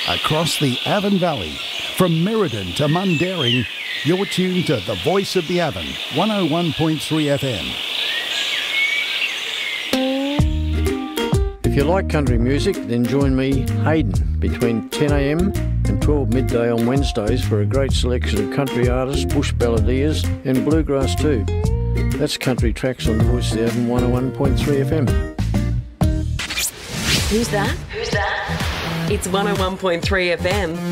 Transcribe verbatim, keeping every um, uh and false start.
across the Avon Valley. From Merredin to Mundaring, you're tuned to the voice of the Avon, one oh one point three F M. If you like country music, then join me, Hayden, between ten a m and twelve midday on Wednesdays for a great selection of country artists, bush balladeers and bluegrass too. That's Country Tracks on the Voice of the Avon, one oh one point three F M. Who's that? Who's that? It's one oh one point three F M.